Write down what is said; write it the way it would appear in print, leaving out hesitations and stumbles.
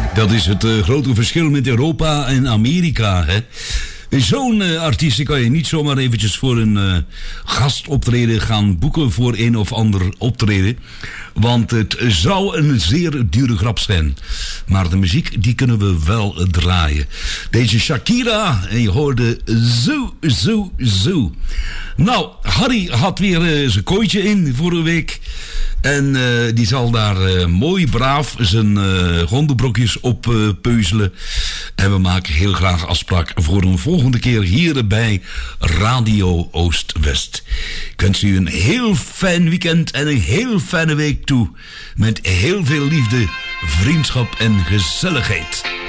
Dat is het grote verschil met Europa en Amerika, hè. Zo'n artiest kan je niet zomaar eventjes voor een gastoptreden gaan boeken voor een of ander optreden. Want het zou een zeer dure grap zijn. Maar de muziek, die kunnen we wel draaien. Deze Shakira, en je hoorde zo, zo, zo. Nou, Harry had weer zijn kooitje in vorige week. En die zal daar mooi braaf zijn gondelbrokjes op peuzelen. En we maken heel graag afspraak voor een volgende keer hier bij Radio Oost-West. Ik wens u een heel fijn weekend en een heel fijne week toe. Met heel veel liefde, vriendschap en gezelligheid.